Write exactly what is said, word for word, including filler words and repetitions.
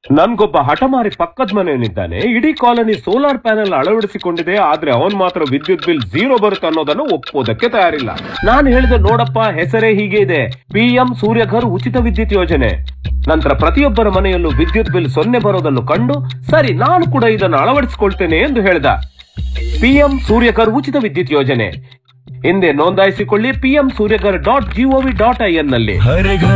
ನನ್ಗೊಬ್ಬ ಹಠಮಾರಿ ಪಕ್ಕದ ಮನೆಯವನಿದ್ದಾನೆ. ಇಡೀ colony solar panel ಅಳವಡಿಸಿಕೊಂಡಿದೆ, ಆದ್ರೆ ಅವನ್ ಮಾತ್ರ ವಿದ್ಯುತ್ ಬಿಲ್ ಝೀರೋ ಬರುತ್ತೆ ಅನ್ನೋದನ್ನು ಒಪ್ಪೋದಕ್ಕೆ ತಯಾರಿಲ್ಲ. ನಾನು ಹೇಳಿದೆ, ನೋಡಪ್ಪ, ಹೆಸರೇ ಹೀಗೆ ಇದೆ, ಪಿಎಂ ಸೂರ್ಯಘರ್ ಉಚಿತ ವಿದ್ಯುತ್ ಯೋಜನೆ. ನಂತರ ಪ್ರತಿಯೊಬ್ಬರ ಮನೆಯಲ್ಲೂ ವಿದ್ಯುತ್ ಬಿಲ್ ಸೊನ್ನೆ ಬರೋದನ್ನು ಕಂಡು, ಸರಿ ನಾನು ಕೂಡ ಇದನ್ನು ಅಳವಡಿಸಿಕೊಳ್ತೇನೆ ಎಂದು ಹೇಳಿದ. ಪಿಎಂ ಸೂರ್ಯಘರ್ ಉಚಿತ ವಿದ್ಯುತ್ ಯೋಜನೆ ಹಿಂದೆ ನೋಂದಾಯಿಸಿಕೊಳ್ಳಿ PM Surya Ghar dot gov dot I N ನಲ್ಲಿ.